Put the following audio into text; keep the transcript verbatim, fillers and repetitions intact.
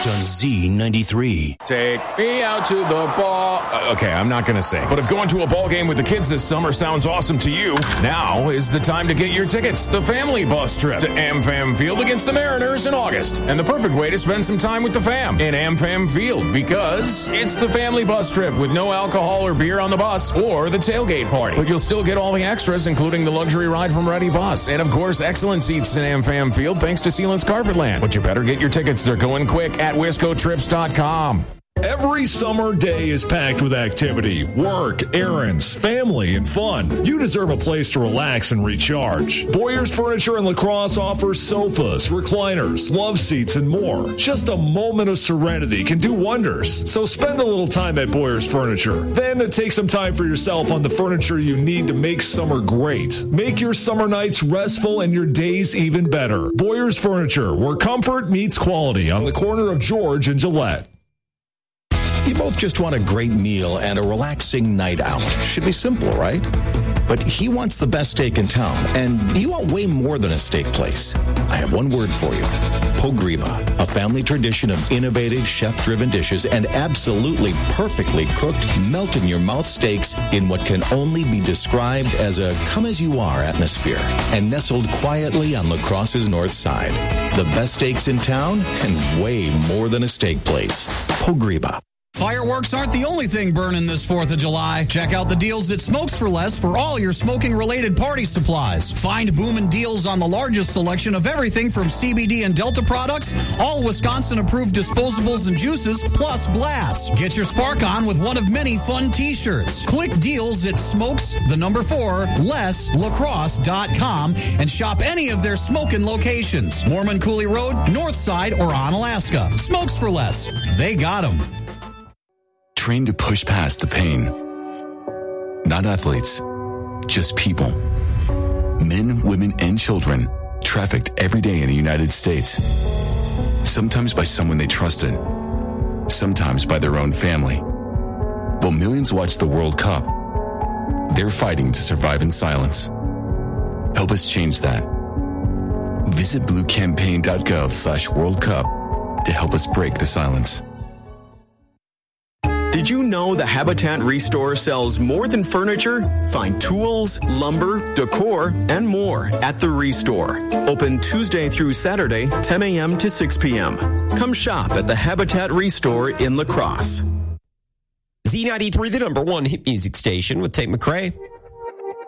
next on Z ninety-three. Take me out to the ball. Uh, okay, I'm not going to say. But if going to a ball game with the kids this summer sounds awesome to you, now is the time to get your tickets. The family bus trip to AmFam Field against the Mariners in August. And the perfect way to spend some time with the fam in AmFam Field, because it's the family bus trip with no alcohol or beer on the bus or the tailgate party. But you'll still get all the extras, including the luxury ride from Ready Bus. And of course, excellent seats in AmFam Field thanks to Sealant's Carpetland. But you better get your tickets. They're going quick at wisco trips dot com. Every summer day is packed with activity, work, errands, family, and fun. You deserve a place to relax and recharge. Boyers Furniture and Lacrosse offers sofas, recliners, love seats, and more. Just a moment of serenity can do wonders. So spend a little time at Boyers Furniture. Then take some time for yourself on the furniture you need to make summer great. Make your summer nights restful and your days even better. Boyers Furniture, where comfort meets quality, on the corner of George and Gillette. You both just want a great meal and a relaxing night out. Should be simple, right? But he wants the best steak in town, and you want way more than a steak place. I have one word for you. Pogriba, a family tradition of innovative, chef-driven dishes and absolutely perfectly cooked, melt-in-your-mouth steaks in what can only be described as a come-as-you-are atmosphere, and nestled quietly on La Crosse's north side. The best steaks in town, and way more than a steak place. Pogriba. Fireworks aren't the only thing burning this fourth of July. Check out the deals at Smokes for Less for all your smoking-related party supplies. Find booming deals on the largest selection of everything from C B D and Delta products, all Wisconsin-approved disposables and juices, plus glass. Get your spark on with one of many fun T-shirts. Click deals at Smokes, the number four, less lacrosse dot com, and shop any of their smoking locations. Mormon Coulee Road, North Side, or on Alaska. Smokes for Less. They got them. Trained to push past the pain. Not athletes, just people. Men, women, and children trafficked every day in the United States. Sometimes by someone they trusted, sometimes by their own family. While millions watch the World Cup, they're fighting to survive in silence. Help us change that. Visit bluecampaign.gov slash World Cup to help us break the silence. Did you know the Habitat Restore sells more than furniture? Find tools, lumber, decor, and more at the Restore. Open Tuesday through Saturday, ten a.m. to six p.m. Come shop at the Habitat Restore in La Crosse. Z ninety-three, the number one hit music station with Tate McRae.